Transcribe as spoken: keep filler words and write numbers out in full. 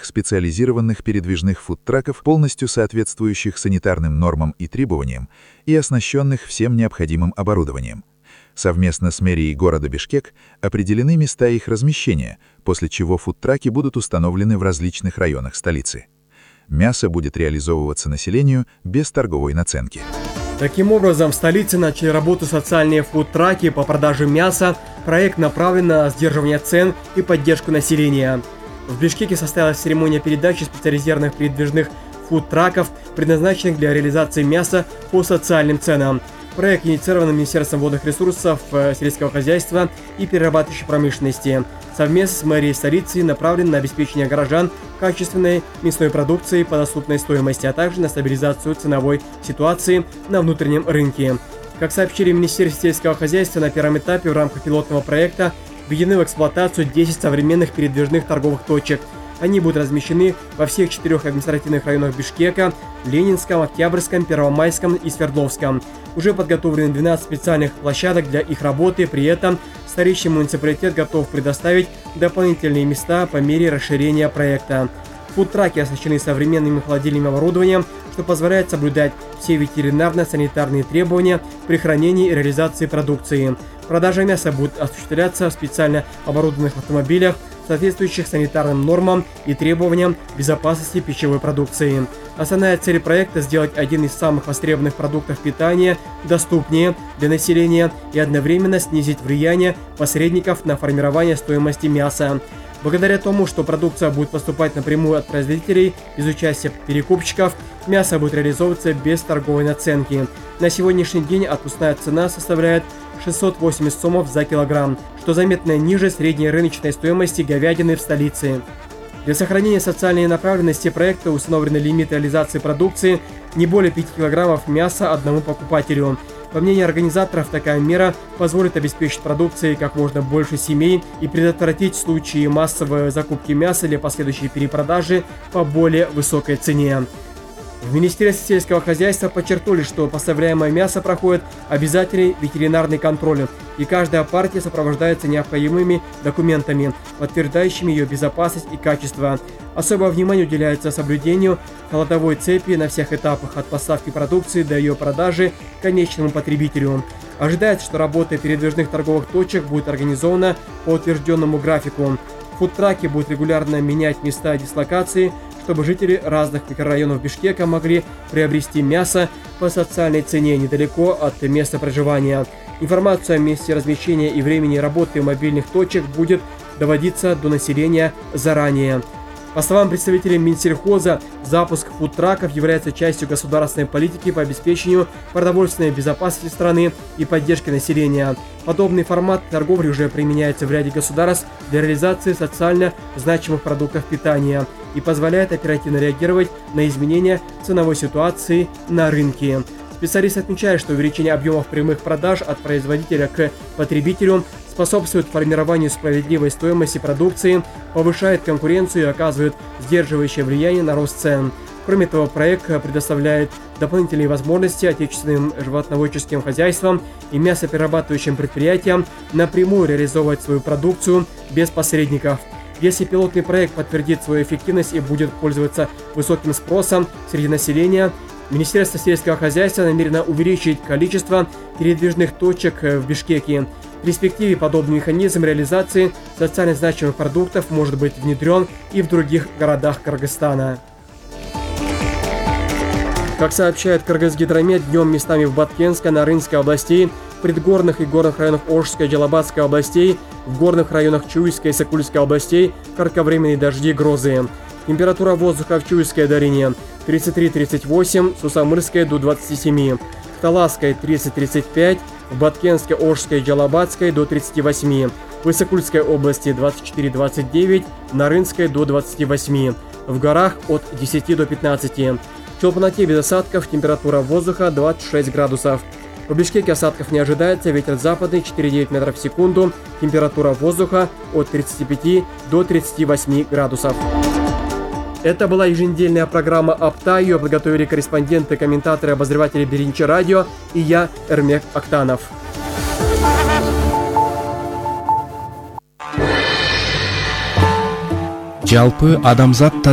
крупных специализированных передвижных фудтраков, полностью соответствующих санитарным нормам и требованиям и оснащенных всем необходимым оборудованием. Совместно с мэрией города Бишкек определены места их размещения, после чего фудтраки будут установлены в различных районах столицы. Мясо будет реализовываться населению без торговой наценки. Таким образом, в столице начали работу социальные фудтраки по продаже мяса. Проект направлен на сдерживание цен и поддержку населения. В Бишкеке состоялась церемония передачи специализированных передвижных фудтраков, предназначенных для реализации мяса по социальным ценам. Проект инициирован Министерством водных ресурсов, сельского хозяйства и перерабатывающей промышленности. Совместно с мэрией столицы направлен на обеспечение горожан качественной мясной продукции по доступной стоимости, а также на стабилизацию ценовой ситуации на внутреннем рынке. Как сообщили в Министерстве сельского хозяйства, на первом этапе в рамках пилотного проекта введены в эксплуатацию десять современных передвижных торговых точек. Они будут размещены во всех четырех административных районах Бишкека – Ленинском, Октябрьском, Первомайском и Свердловском. Уже подготовлены двенадцать специальных площадок для их работы, при этом столичный муниципалитет готов предоставить дополнительные места по мере расширения проекта. Фудтраки оснащены современным холодильным оборудованием, что позволяет соблюдать все ветеринарно-санитарные требования при хранении и реализации продукции. Продажа мяса будет осуществляться в специально оборудованных автомобилях, соответствующих санитарным нормам и требованиям безопасности пищевой продукции. Основная цель проекта – сделать один из самых востребованных продуктов питания доступнее для населения и одновременно снизить влияние посредников на формирование стоимости мяса. Благодаря тому, что продукция будет поступать напрямую от производителей без участия перекупщиков, мясо будет реализовываться без торговой наценки. На сегодняшний день отпускная цена составляет шестьсот восемьдесят сомов за килограмм, что заметно ниже средней рыночной стоимости говядины в столице. Для сохранения социальной направленности проекта установлены лимит реализации продукции не более пяти килограммов мяса одному покупателю. По мнению организаторов, такая мера позволит обеспечить продукцией как можно больше семей и предотвратить случаи массовой закупки мяса для последующей перепродажи по более высокой цене. В Министерстве сельского хозяйства подчеркнули, что поставляемое мясо проходит обязательный ветеринарный контроль, и каждая партия сопровождается необходимыми документами, подтверждающими ее безопасность и качество. Особое внимание уделяется соблюдению холодовой цепи на всех этапах, от поставки продукции до ее продажи конечному потребителю. Ожидается, что работа передвижных торговых точек будет организована по утвержденному графику. Фудтраки будут регулярно менять места дислокации, чтобы жители разных микрорайонов Бишкека могли приобрести мясо по социальной цене недалеко от места проживания. Информация о месте размещения и времени работы мобильных точек будет доводиться до населения заранее. По словам представителей Минсельхоза, запуск фудтраков является частью государственной политики по обеспечению продовольственной безопасности страны и поддержки населения. Подобный формат торговли уже применяется в ряде государств для реализации социально значимых продуктов питания и позволяет оперативно реагировать на изменения ценовой ситуации на рынке. Специалист отмечает, что увеличение объемов прямых продаж от производителя к потребителю способствует формированию справедливой стоимости продукции, повышает конкуренцию и оказывает сдерживающее влияние на рост цен. Кроме того, проект предоставляет дополнительные возможности отечественным животноводческим хозяйствам и мясоперерабатывающим предприятиям напрямую реализовывать свою продукцию без посредников. Если пилотный проект подтвердит свою эффективность и будет пользоваться высоким спросом среди населения, Министерство сельского хозяйства намерено увеличить количество передвижных точек в Бишкеке. В перспективе подобный механизм реализации социально значимых продуктов может быть внедрен и в других городах Кыргызстана. Как сообщает Кыргызгидромет, днем местами в Баткенской, Нарынской областей, в предгорных и горных районах Ошской и Джалабатской областей, в горных районах Чуйской и Сокульской областей кратковременные дожди и грозы. Температура воздуха в Чуйской долине тридцать три — тридцать восемь, в Сусамырской до двадцати семи, в Таласской тридцать — тридцать пять, в Баткенской, Ошской и Джалабатской до тридцати восьми, в Исыкульской области двадцать четыре — двадцать девять, в Нарынской до двадцати восьми, в горах от десяти до пятнадцати. В Чолпанате без осадков, температура воздуха двадцать шесть градусов. В Бишкеке осадков не ожидается, ветер западный четыре — девять метров в секунду, температура воздуха от тридцати пяти до тридцати восьми градусов. Это была еженедельная программа «Апта». Ее подготовили корреспонденты, комментаторы, обозреватели Беринча радио и я, Эрмек Актанов. Жалпы адамзат